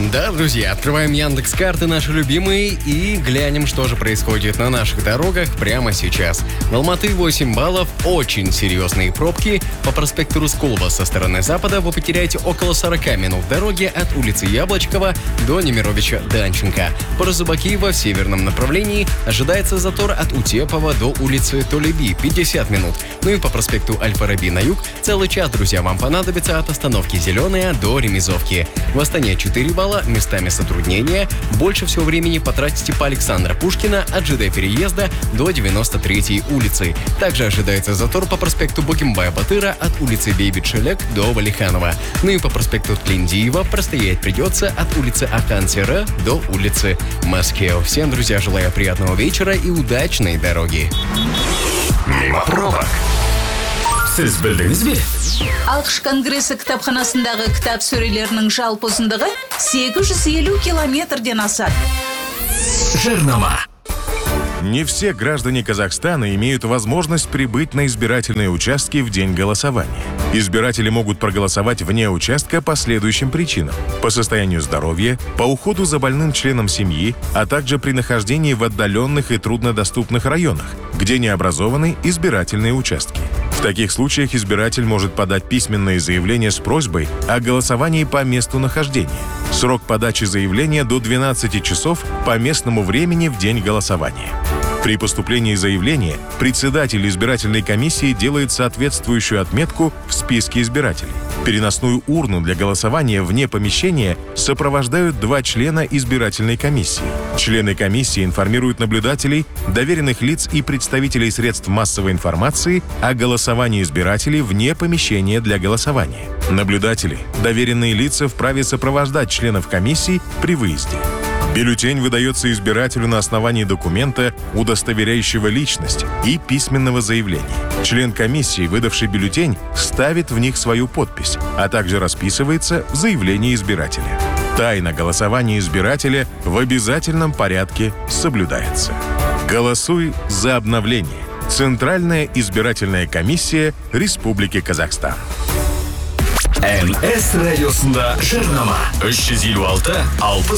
Да, друзья, открываем Яндекс.Карты наши любимые и глянем, что же происходит на наших дорогах прямо сейчас. В Алматы 8 баллов, очень серьезные пробки. По проспекту Рыскулова со стороны запада вы потеряете около 40 минут дороги от улицы Яблочкова до Немировича-Данченко. По Разубакиева в северном направлении ожидается затор от Утепова до улицы Толеби 50 минут. Ну и по проспекту Аль-Фараби на юг целый час, друзья, вам понадобится от остановки Зеленая до Ремизовки. В Астане 4 балла, местами затруднения. Больше всего времени потратите по Александра Пушкина от ЖД-переезда до 93-й улицы. Также ожидается затор по проспекту Бокимбая-Батыра от улицы Бейбит-Шелек до Валиханова. Ну и по проспекту Тлиндиева простоять придется от улицы Акан-Сера до улицы Маскео. Всем, друзья, желаю приятного вечера и удачной дороги. Мимо пробок. Сіз білдіңіз бе? Алқыш конгресі кітапханасындағы кітап сөрелерінің жалпы ұзындығы 850 километрден асады. Жарнама. Не все граждане Казахстана имеют возможность прибыть на избирательные участки в день голосования. Избиратели могут проголосовать вне участка по следующим причинам: по состоянию здоровья, по уходу за больным членом семьи, а также при нахождении в отдаленных и труднодоступных районах, где не образованы избирательные участки. В таких случаях избиратель может подать письменное заявление с просьбой о голосовании по месту нахождения. Срок подачи заявления до 12 часов по местному времени в день голосования. При поступлении заявления председатель избирательной комиссии делает соответствующую отметку в списке избирателей. Переносную урну для голосования вне помещения сопровождают 2 члена избирательной комиссии. Члены комиссии информируют наблюдателей, доверенных лиц и представителей средств массовой информации о голосовании избирателей вне помещения для голосования. Наблюдатели, доверенные лица вправе сопровождать членов комиссии при выезде. Бюллетень выдается избирателю на основании документа, удостоверяющего личность, и письменного заявления. Член комиссии, выдавший бюллетень, ставит в них свою подпись, а также расписывается в заявлении избирателя. Тайна голосования избирателя в обязательном порядке соблюдается. Голосуй за обновление. Центральная избирательная комиссия Республики Казахстан. МС радиосында жарнама. 356 60